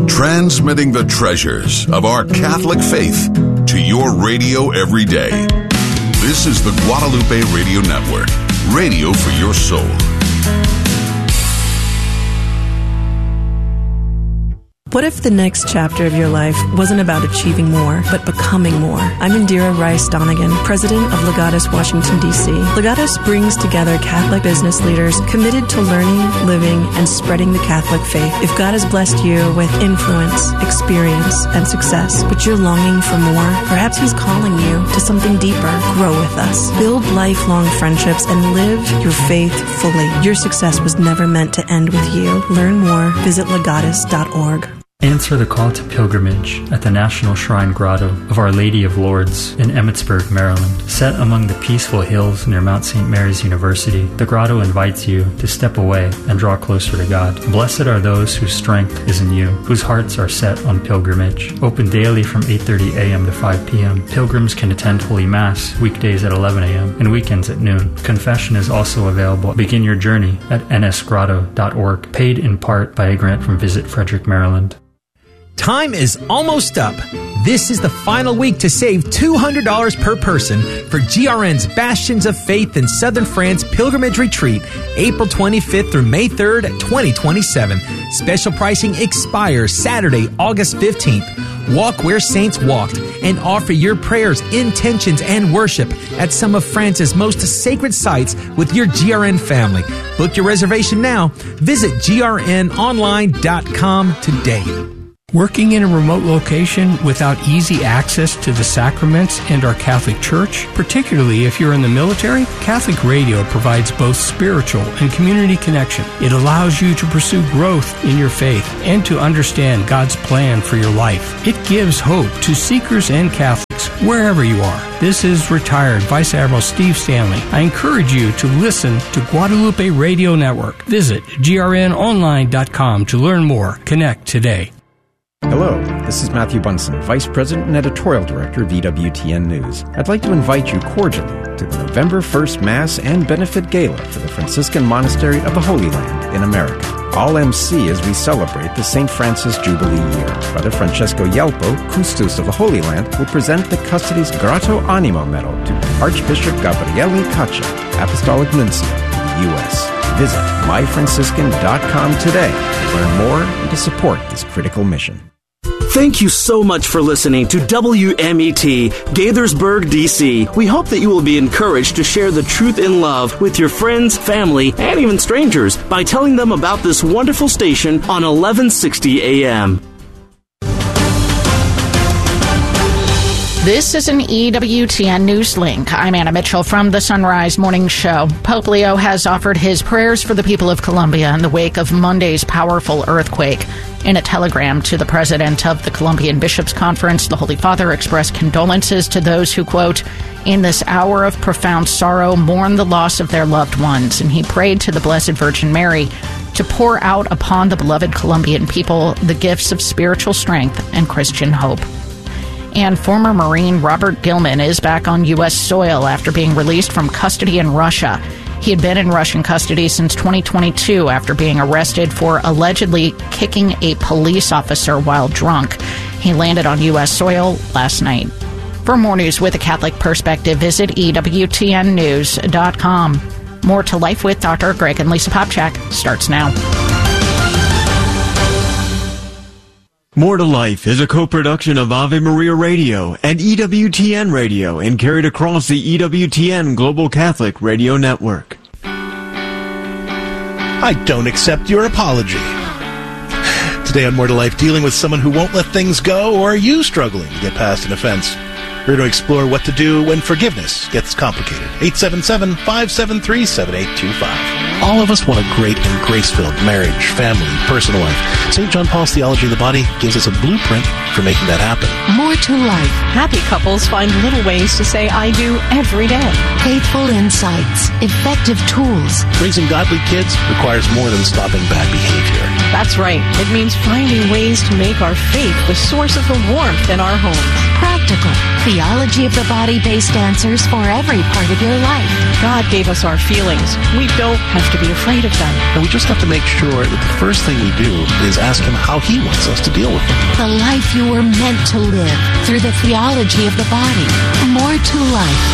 transmitting the treasures of our Catholic faith to your radio every day. This is the Guadalupe Radio Network, radio for your soul. What if the next chapter of your life wasn't about achieving more, but becoming more? I'm Indira Rice Donegan, president of Legatus Washington, D.C. Legatus brings together Catholic business leaders committed to learning, living, and spreading the Catholic faith. If God has blessed you with influence, experience, and success, but you're longing for more, perhaps He's calling you to something deeper. Grow with us. Build lifelong friendships and live your faith fully. Your success was never meant to end with you. Learn more. Visit legatus.org. Answer the call to pilgrimage at the National Shrine Grotto of Our Lady of Lourdes in Emmitsburg, Maryland. Set among the peaceful hills near Mount St. Mary's University, the grotto invites you to step away and draw closer to God. Blessed are those whose strength is in you, whose hearts are set on pilgrimage. Open daily from 8:30 a.m. to 5 p.m. Pilgrims can attend Holy Mass weekdays at 11 a.m. and weekends at noon. Confession is also available. Begin your journey at nsgrotto.org, paid in part by a grant from Visit Frederick, Maryland. Time is almost up. This is the final week to save $200 per person for GRN's Bastions of Faith in Southern France Pilgrimage Retreat, April 25th through May 3rd, 2027. Special pricing expires Saturday, August 15th. Walk where saints walked and offer your prayers, intentions, and worship at some of France's most sacred sites with your GRN family. Book your reservation now. Visit grnonline.com today. Working in a remote location without easy access to the sacraments and our Catholic Church, particularly if you're in the military, Catholic Radio provides both spiritual and community connection. It allows you to pursue growth in your faith and to understand God's plan for your life. It gives hope to seekers and Catholics wherever you are. This is retired Vice Admiral Steve Stanley. I encourage you to listen to Guadalupe Radio Network. Visit grnonline.com to learn more. Connect today. Hello, this is Matthew Bunson, Vice President and Editorial Director of EWTN News. I'd like to invite you cordially to the November 1st Mass and Benefit Gala for the Franciscan Monastery of the Holy Land in America. I'll MC as we celebrate the St. Francis Jubilee year. Brother Francesco Yelpo, Custos of the Holy Land, will present the Custody's Grotto Animo Medal to Archbishop Gabriele Caccia, Apostolic Nuncio in the U.S. Visit myfranciscan.com today to learn more and to support this critical mission. Thank you so much for listening to WMET, Gaithersburg, D.C. We hope that you will be encouraged to share the truth in love with your friends, family, and even strangers by telling them about this wonderful station on 1160 AM. This is an EWTN News Link. I'm Anna Mitchell from the Sunrise Morning Show. Pope Leo has offered his prayers for the people of Colombia in the wake of Monday's powerful earthquake. In a telegram to the president of the Colombian Bishops' Conference, the Holy Father expressed condolences to those who, quote, in this hour of profound sorrow, mourn the loss of their loved ones. And he prayed to the Blessed Virgin Mary to pour out upon the beloved Colombian people the gifts of spiritual strength and Christian hope. And former Marine Robert Gilman is back on U.S. soil after being released from custody in Russia. He had been in Russian custody since 2022 after being arrested for allegedly kicking a police officer while drunk. He landed on U.S. soil last night. For more news with a Catholic perspective, visit EWTNnews.com. More to Life with Dr. Greg and Lisa Popchak starts now. More to Life is a co-production of Ave Maria Radio and EWTN Radio and carried across the EWTN Global Catholic Radio Network. I don't accept your apology. Today on More to Life, dealing with someone who won't let things go, or are you struggling to get past an offense? We're going to explore what to do when forgiveness gets complicated. 877-573-7825. All of us want a great and grace-filled marriage, family, personal life. St. John Paul's Theology of the Body gives us a blueprint for making that happen. More to life. Happy couples find little ways to say I do every day. Faithful insights. Effective tools. Raising godly kids requires more than stopping bad behavior. That's right. It means finding ways to make our faith the source of the warmth in our homes. Practical. theology of the body-based answers for every part of your life. God gave us our feelings. We don't have to be afraid of them. And we just have to make sure that the first thing we do is ask him how he wants us to deal with them. The life you were meant to live through the theology of the body. More to life.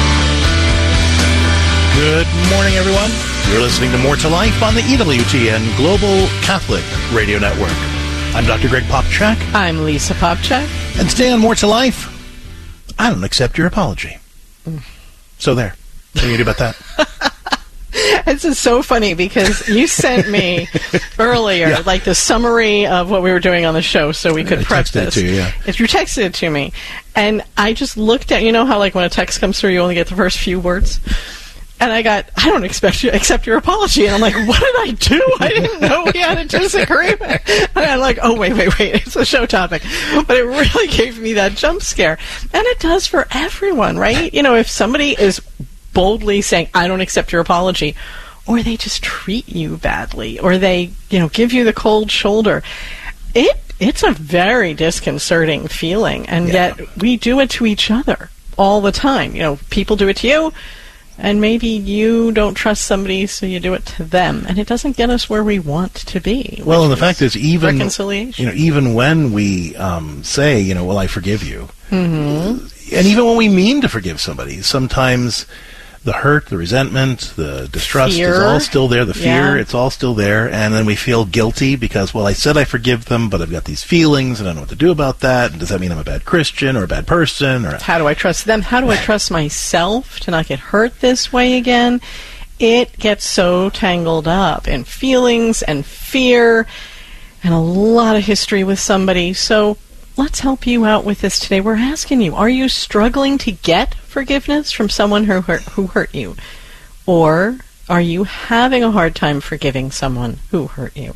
Good morning, everyone. You're listening to More to Life on the EWTN Global Catholic Radio Network. I'm Dr. Greg Popchak. I'm Lisa Popchak. And today on More to Life, I don't accept your apology. So there. What are you going to do about that? This is so funny because you sent me earlier, like the summary of what we were doing on the show so we could prep this. It to you, yeah. If you texted it to me, and I just looked at, you know how like when a text comes through, you only get the first few words? And I don't accept your apology. And I'm like, what did I do? I didn't know we had a disagreement. And I'm like, oh, wait, it's a show topic. But it really gave me that jump scare. And it does for everyone, right? You know, if somebody is boldly saying, I don't accept your apology, or they just treat you badly, or they, give you the cold shoulder, it's a very disconcerting feeling. And yet we do it to each other all the time. People do it to you. And maybe you don't trust somebody, so you do it to them, and it doesn't get us where we want to be. Well, and the fact is, even reconciliation. Even when we say, well, I forgive you, mm-hmm. and even when we mean to forgive somebody, sometimes the hurt, the resentment, the distrust is all still there. The fear, it's all still there, and then we feel guilty because, well, I said I forgive them, but I've got these feelings, and I don't know what to do about that. And does that mean I'm a bad Christian or a bad person? Or how do I trust them? How do I trust myself to not get hurt this way again? It gets so tangled up in feelings and fear and a lot of history with somebody. So let's help you out with this today. We're asking you, are you struggling to get forgiveness from someone who hurt you? Or are you having a hard time forgiving someone who hurt you?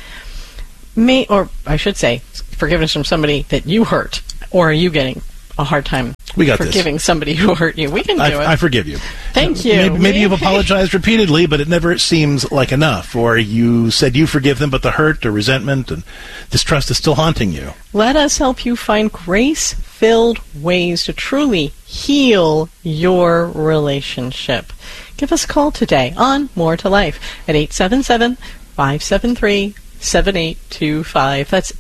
Or I should say, forgiveness from somebody that you hurt. Or are you getting a hard time forgiving somebody who hurt you? We can do it. I forgive you. Thank you. Maybe you've apologized repeatedly, but it never seems like enough. Or you said you forgive them, but the hurt or resentment and distrust is still haunting you. Let us help you find grace-filled ways to truly heal your relationship. Give us a call today on More to Life at 877-573-7825. That's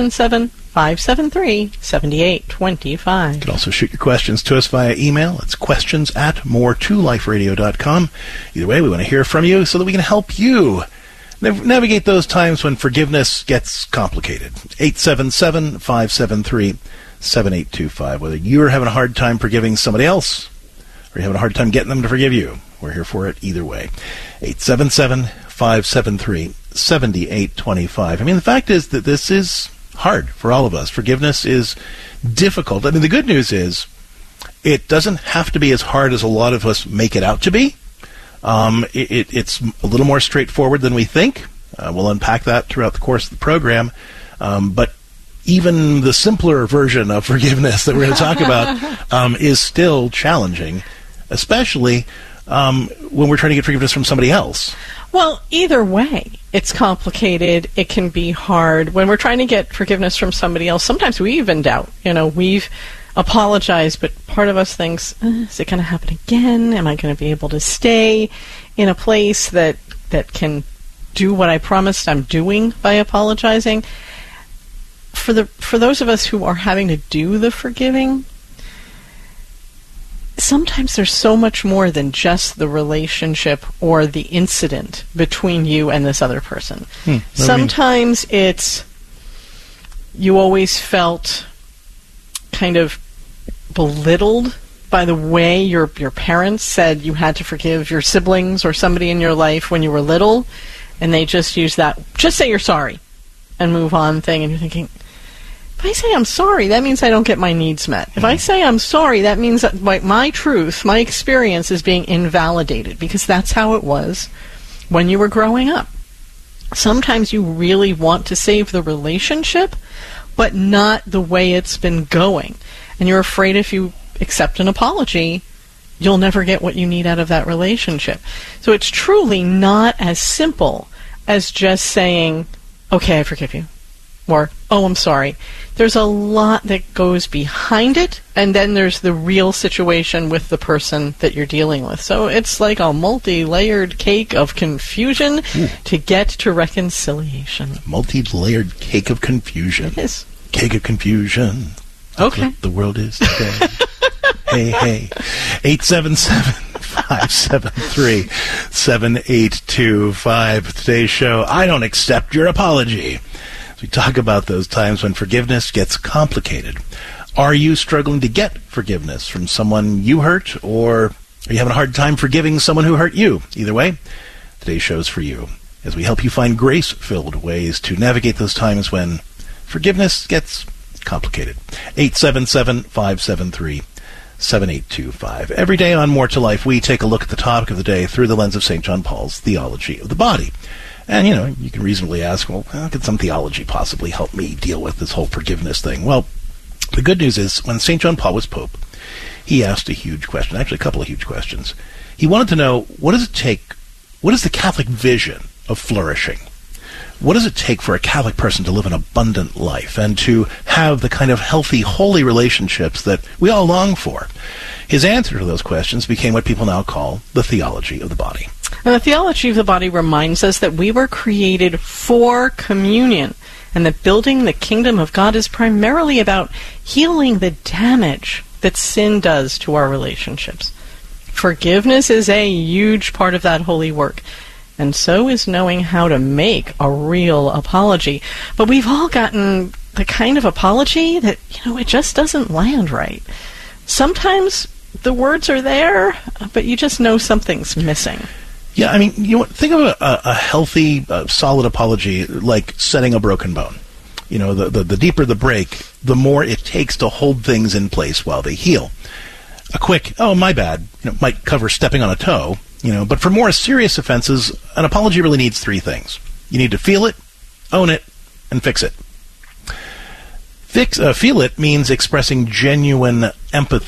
877-573-7825. You can also shoot your questions to us via email. It's questions@more2liferadio.com. Either way, we want to hear from you so that we can help you navigate those times when forgiveness gets complicated. 877-573-7825. Whether you're having a hard time forgiving somebody else or you're having a hard time getting them to forgive you, we're here for it either way. 877-573-7825. I mean, the fact is that this is hard for all of us. Forgiveness is difficult. I mean, the good news is it doesn't have to be as hard as a lot of us make it out to be. It's a little more straightforward than we think. We'll unpack that throughout the course of the program. But even the simpler version of forgiveness that we're going to talk about is still challenging, especially when we're trying to get forgiveness from somebody else. Well, either way, it's complicated. It can be hard. When we're trying to get forgiveness from somebody else, sometimes we even doubt. We've apologized, but part of us thinks, is it going to happen again? Am I going to be able to stay in a place that can do what I promised I'm doing by apologizing? For those of us who are having to do the forgiving, sometimes there's so much more than just the relationship or the incident between you and this other person. Sometimes it's you always felt kind of belittled by the way your parents said you had to forgive your siblings or somebody in your life when you were little, and they just use that, just say you're sorry and move on thing, and you're thinking, if I say I'm sorry, that means I don't get my needs met. If I say I'm sorry, that means that my truth, my experience is being invalidated, because that's how it was when you were growing up. Sometimes you really want to save the relationship, but not the way it's been going. And you're afraid if you accept an apology, you'll never get what you need out of that relationship. So it's truly not as simple as just saying, okay, I forgive you. or, oh, I'm sorry. There's a lot that goes behind it, and then there's the real situation with the person that you're dealing with. So it's like a multi-layered cake of confusion to get to reconciliation. Multi-layered cake of confusion. It is. Cake of confusion. Okay. That's what the world is today. Hey. 877-573-7825. Today's show, I don't accept your apology. We talk about those times when forgiveness gets complicated. Are you struggling to get forgiveness from someone you hurt, or are you having a hard time forgiving someone who hurt you? Either way, today's show is for you, as we help you find grace-filled ways to navigate those times when forgiveness gets complicated. 877-573-7825. Every day on More to Life, we take a look at the topic of the day through the lens of St. John Paul's theology of the body. And, you can reasonably ask, well, how could some theology possibly help me deal with this whole forgiveness thing? Well, the good news is, when St. John Paul was Pope, he asked a huge question, actually a couple of huge questions. He wanted to know, what is the Catholic vision of flourishing? What does it take for a Catholic person to live an abundant life and to have the kind of healthy, holy relationships that we all long for? His answer to those questions became what people now call the theology of the body. And the theology of the body reminds us that we were created for communion, and that building the kingdom of God is primarily about healing the damage that sin does to our relationships. Forgiveness is a huge part of that holy work, and so is knowing how to make a real apology. But we've all gotten the kind of apology that, it just doesn't land right. Sometimes the words are there, but you just know something's missing. Yeah, think of a healthy, solid apology like setting a broken bone. The deeper the break, the more it takes to hold things in place while they heal. A quick, oh, my bad, might cover stepping on a toe, but for more serious offenses, an apology really needs three things. You need to feel it, own it, and fix it. Feel it means expressing genuine empathy